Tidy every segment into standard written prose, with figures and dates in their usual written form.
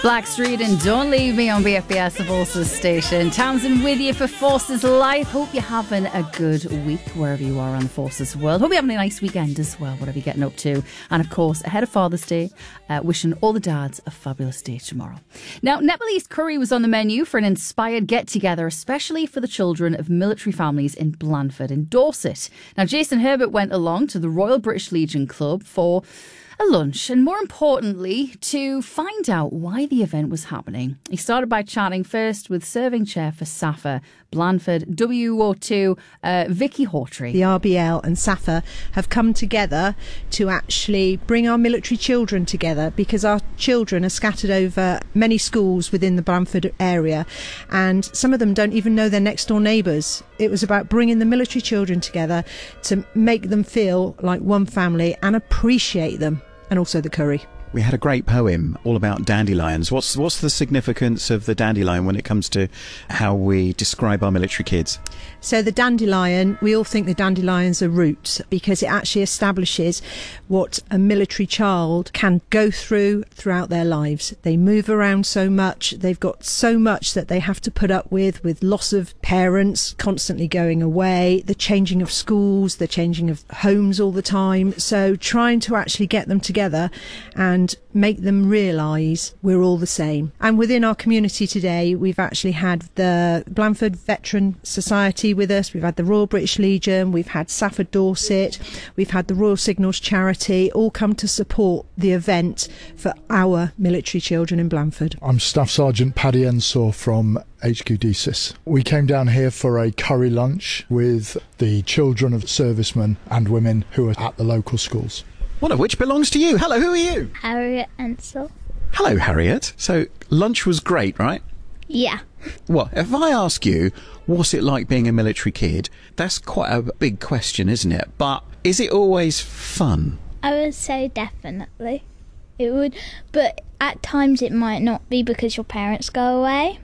Blackstreet and Don't Leave Me on BFBS, the Forces station. Townsend with you for Forces Life. Hope you're having a good week wherever you are around the Forces world. Hope you're having a nice weekend as well, whatever you're getting up to. And of course, ahead of Father's Day, wishing all the dads a fabulous day tomorrow. Now, Nepalese curry was on the menu for an inspired get-together, especially for the children of military families in Blandford in Dorset. Now, Jason Herbert went along to the Royal British Legion Club for a lunch, and more importantly, to find out why the event was happening. He started by chatting first with serving chair for SAFA Blandford WO2, Vicky Hawtrey. The RBL and SAFA have come together to actually bring our military children together, because our children are scattered over many schools within the Blandford area, and some of them don't even know their next door neighbours. It was about bringing the military children together to make them feel like one family and appreciate them. And also the curry. We had a great poem all about dandelions. What's the significance of the dandelion when it comes to how we describe our military kids? So the dandelion, we all think the dandelion's a root, because it actually establishes what a military child can go throughout their lives. They move around so much, they've got so much that they have to put up with loss of parents constantly going away, the changing of schools, the changing of homes all the time. So trying to actually get them together and make them realise we're all the same. And within our community today, we've actually had the Blandford Veteran Society with us, we've had the Royal British Legion, we've had SAFA Dorset, we've had the Royal Signals Charity, all come to support the event for our military children in Blandford. I'm Staff Sergeant Paddy Ensor from HQ DSIS. We came down here for a curry lunch with the children of servicemen and women who are at the local schools. One of which belongs to you. Hello, who are you? Harriet Ensor. Hello, Harriet. So, lunch was great, right? Yeah. Well, if I ask you, what's it like being a military kid? That's quite a big question, isn't it? But is it always fun? I would say definitely. It would, but at times it might not be, because your parents go away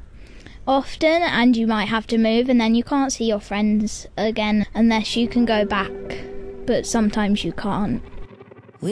often and you might have to move, and then you can't see your friends again unless you can go back, but sometimes you can't.